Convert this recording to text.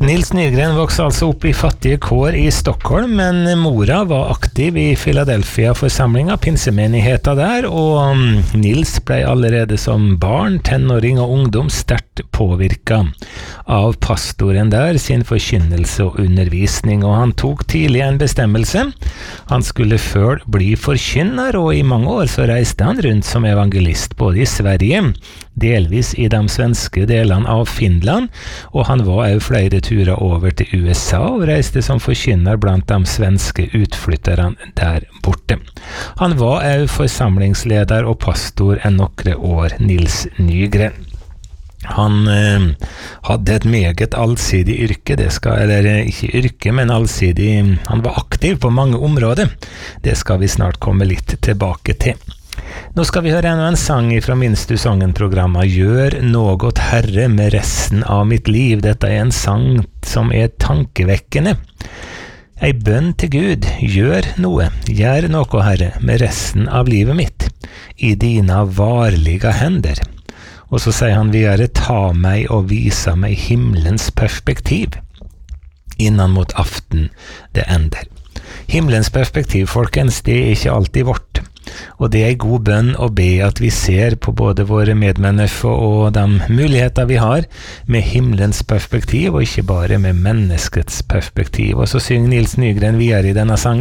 Nils Nygren vokste altså opp i fattige kår i Stockholm, men mora var aktiv i Philadelphia-forsamlinga, pinsemenigheta der, og Nils ble allerede som barn, tenåring og ungdom sterkt påvirket av pastoren der, sin forkynnelse og undervisning, og han tok tidlig en bestemmelse. Han skulle før bli forkynner, og i mange år så reiste han rundt som evangelist, både i Sverige, delvis i de svenske delene av Finland, og han var også flere turer over til USA og reiste som forkynner blant de svenske utflytterne der borte. Han var også forsamlingsleder og pastor en nokre år, Nils Nygren. Han hadde et meget allsidig yrke, ikke yrke, men allsidig, han var aktiv på mange områder. Det skal vi snart komme litt tilbake til. Nå skal vi høre en sang fra Minst du sangen-programmet «Gjør något Herre med resten av mitt liv». Dette er en sang som er tankevekkende. Ei bønn til Gud, gjør noe Herre, med resten av livet mitt, i dina varliga hender. Og så sier han videre, ta meg og visa meg himmelens perspektiv, innan mot aften det ender. Himmelens perspektiv, folkens, det er ikke alltid vårt. Og det er en god bønn å be at vi ser på både våre medmennesker og de muligheter vi har med himmelens perspektiv, og ikke bare med menneskets perspektiv. Og så synger Nils Nygren videre i denne sangen.